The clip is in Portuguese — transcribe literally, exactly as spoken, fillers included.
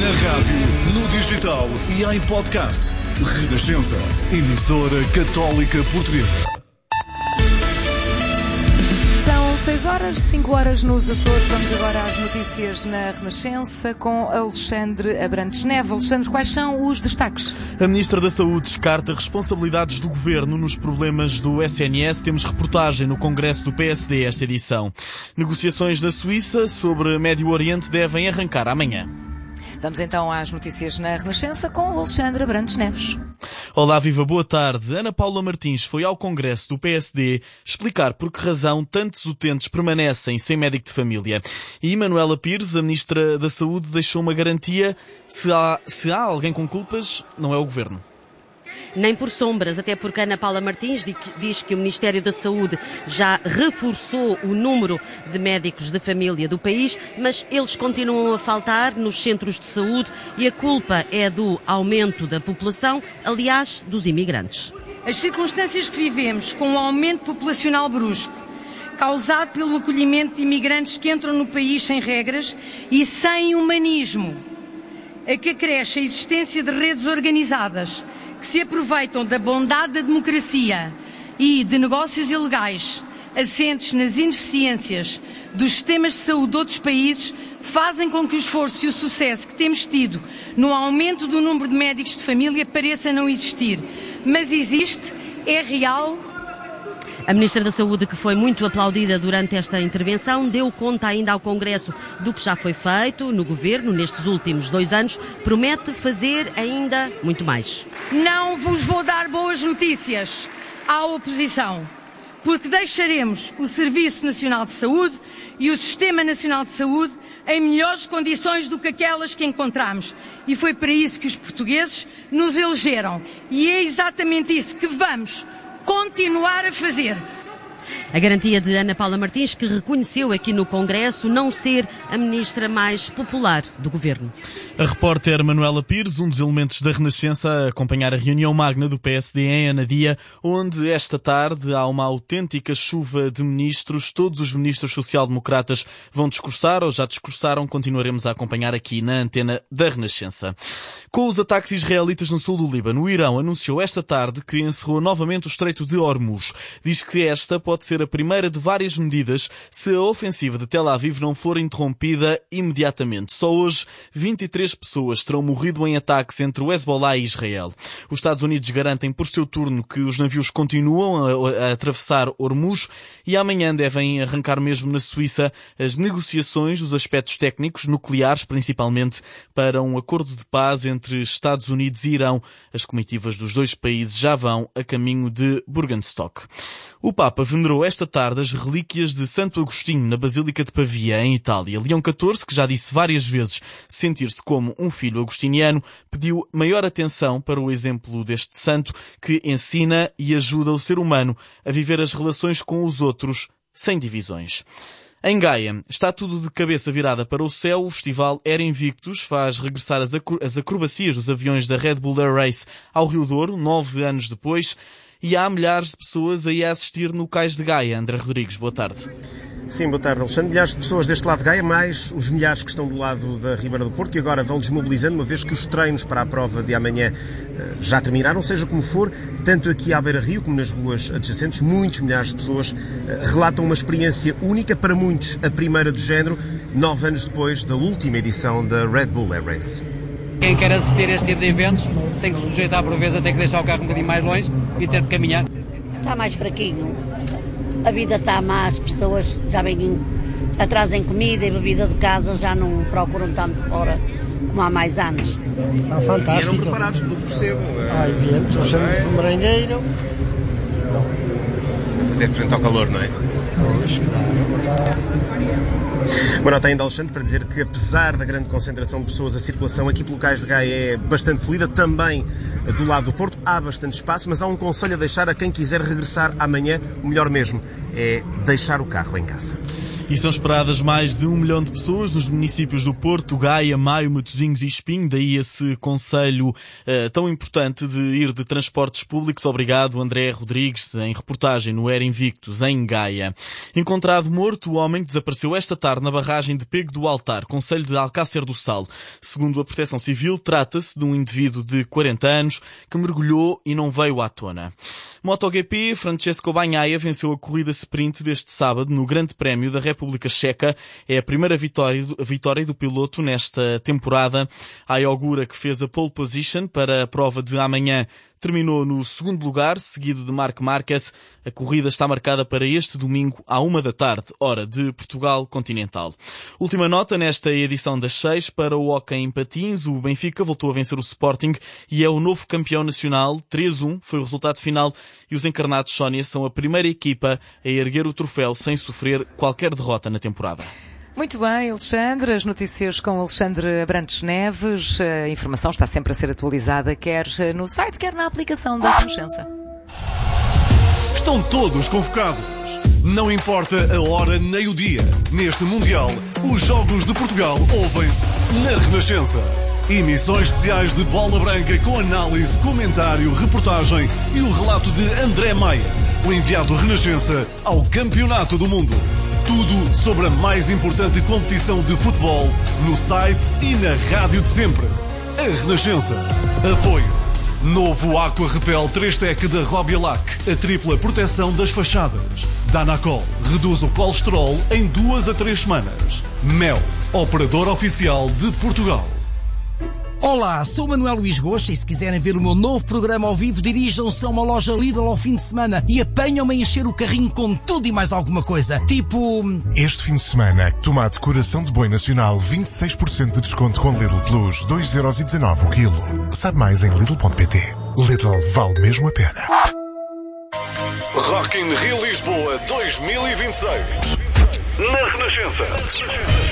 Na rádio, no digital e em podcast. Renascença, emissora católica portuguesa. São seis horas, cinco horas nos Açores. Vamos agora às notícias na Renascença com Alexandre Abrantes Neves. Alexandre, quais são os destaques? A Ministra da Saúde descarta responsabilidades do Governo nos problemas do S N S. Temos reportagem no Congresso do P S D esta edição. Negociações da Suíça sobre Médio Oriente devem arrancar amanhã. Vamos então às notícias na Renascença com o Alexandre Abrantes Neves. Olá, viva, boa tarde. Ana Paula Martins foi ao Congresso do P S D explicar por que razão tantos utentes permanecem sem médico de família. E Manuela Pires, a Ministra da Saúde, deixou uma garantia: se há, se há alguém com culpas, não é o Governo. Nem por sombras, até porque Ana Paula Martins diz que o Ministério da Saúde já reforçou o número de médicos de família do país, mas eles continuam a faltar nos centros de saúde e a culpa é do aumento da população, aliás, dos imigrantes. As circunstâncias que vivemos, com um aumento populacional brusco, causado pelo acolhimento de imigrantes que entram no país sem regras e sem humanismo, a que acresce a existência de redes organizadas que se aproveitam da bondade da democracia e de negócios ilegais assentes nas ineficiências dos sistemas de saúde de outros países, fazem com que o esforço e o sucesso que temos tido no aumento do número de médicos de família pareça não existir. Mas existe, é real. A Ministra da Saúde, que foi muito aplaudida durante esta intervenção, deu conta ainda ao Congresso do que já foi feito no Governo nestes últimos dois anos. Promete fazer ainda muito mais. Não vos vou dar boas notícias à oposição, porque deixaremos o Serviço Nacional de Saúde e o Sistema Nacional de Saúde em melhores condições do que aquelas que encontramos. E foi para isso que os portugueses nos elegeram. E é exatamente isso que vamos continuar a fazer. A garantia de Ana Paula Martins, que reconheceu aqui no Congresso não ser a ministra mais popular do Governo. A repórter Manuela Pires, um dos elementos da Renascença, a acompanhar a reunião magna do P S D em Anadia, onde esta tarde há uma autêntica chuva de ministros. Todos os ministros social-democratas vão discursar ou já discursaram. Continuaremos a acompanhar aqui na antena da Renascença. Com os ataques israelitas no sul do Líbano, o Irão anunciou esta tarde que encerrou novamente o Estreito de Hormuz. Diz que esta pode ser a primeira de várias medidas se a ofensiva de Tel Aviv não for interrompida imediatamente. Só hoje, vinte e três pessoas terão morrido em ataques entre o Hezbollah e Israel. Os Estados Unidos garantem por seu turno que os navios continuam a, a atravessar Hormuz e amanhã devem arrancar mesmo na Suíça as negociações dos aspectos técnicos, nucleares principalmente, para um acordo de paz entre Estados Unidos e Irão. As comitivas dos dois países já vão a caminho de Burgenstock. O Papa venerou esta tarde as relíquias de Santo Agostinho na Basílica de Pavia, em Itália. Leão catorze, que já disse várias vezes sentir-se como um filho agostiniano, pediu maior atenção para o exemplo deste santo que ensina e ajuda o ser humano a viver as relações com os outros sem divisões. Em Gaia, está tudo de cabeça virada para o céu. O festival Air Invictus faz regressar as, acro- as acrobacias dos aviões da Red Bull Air Race ao Rio Douro, nove anos depois. E há milhares de pessoas aí a assistir no Cais de Gaia. André Rodrigues, boa tarde. Sim, boa tarde, Alexandre. Milhares de pessoas deste lado de Gaia, mais os milhares que estão do lado da Ribeira do Porto, que agora vão desmobilizando, uma vez que os treinos para a prova de amanhã já terminaram, seja como for, tanto aqui à Beira-Rio como nas ruas adjacentes, muitos milhares de pessoas relatam uma experiência única, para muitos a primeira do género, nove anos depois da última edição da Red Bull Air Race. Quem quer assistir a este tipo de eventos tem que se sujeitar por vezes a ter que deixar o carro um bocadinho mais longe e ter de caminhar. Está mais fraquinho. A vida está má, as pessoas já vêm atrás em comida e bebida de casa, já não procuram tanto fora como há mais anos. Está fantástico. Vieram preparados, pelo que percebo. Ai, viemos, nós somos um maranheiro. A fazer frente ao calor, não é? Pois, claro. Uma nota ainda, Alexandre, para dizer que apesar da grande concentração de pessoas, a circulação aqui pelo Cais de Gaia é bastante fluida, também do lado do Porto há bastante espaço, mas há um conselho a deixar a quem quiser regressar amanhã. O melhor mesmo é deixar o carro em casa. E são esperadas mais de um milhão de pessoas nos municípios do Porto, Gaia, Maio, Matosinhos e Espinho. Daí esse conselho uh, tão importante de ir de transportes públicos. Obrigado, André Rodrigues, em reportagem no Era Invictus, em Gaia. Encontrado morto, o homem que desapareceu esta tarde na barragem de Pego do Altar, concelho de Alcácer do Sal. Segundo a Proteção Civil, trata-se de um indivíduo de quarenta anos que mergulhou e não veio à tona. MotoGP, Francesco Bagnaia venceu a corrida sprint deste sábado no Grande Prémio da República Checa. É a primeira vitória do, a vitória do piloto nesta temporada. A Ayogura, que fez a pole position para a prova de amanhã, terminou no segundo lugar, seguido de Marc Marquez. A corrida está marcada para este domingo à uma da tarde, hora de Portugal continental. Última nota nesta edição das seis para o hóquei em patins. O Benfica voltou a vencer o Sporting e é o novo campeão nacional. três a um foi o resultado final e os encarnados Sónia são a primeira equipa a erguer o troféu sem sofrer qualquer derrota na temporada. Muito bem, Alexandre, as notícias com Alexandre Abrantes Neves. A informação está sempre a ser atualizada, quer no site, quer na aplicação da Renascença. Estão todos convocados. Não importa a hora nem o dia. Neste Mundial, os Jogos de Portugal ouvem-se na Renascença. Emissões especiais de Bola Branca com análise, comentário, reportagem e o relato de André Maia, o enviado Renascença ao Campeonato do Mundo. Tudo sobre a mais importante competição de futebol no site e na rádio de sempre. A Renascença. Apoio. Novo Aqua Repel três Tec da Robialac. A tripla proteção das fachadas. Danacol. Reduz o colesterol em duas a três semanas. Mel. Operador oficial de Portugal. Olá, sou Manuel Luís Goxa e se quiserem ver o meu novo programa ao vivo, dirijam-se a uma loja Lidl ao fim de semana e apanham-me a encher o carrinho com tudo e mais alguma coisa. Tipo... Este fim de semana, tomate coração de boi nacional, vinte e seis por cento de desconto com Lidl Plus, dois euros e dezanove o quilo. Sabe mais em Lidl ponto pt. Lidl vale mesmo a pena. Rock in Rio Lisboa dois mil e vinte e seis. Na Renascença.